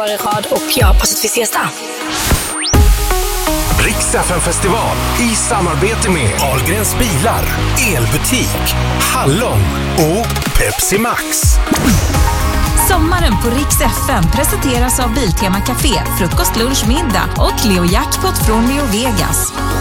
dagar i rad och jag hoppas att vi ses där. Rix FM-festival i samarbete med Ahlgrens bilar, elbutik, Hallon och Pepsi Max. Sommaren på Rix FM presenteras av Biltema Café, frukost, lunch, middag och Leo Jackpot från Leo Vegas.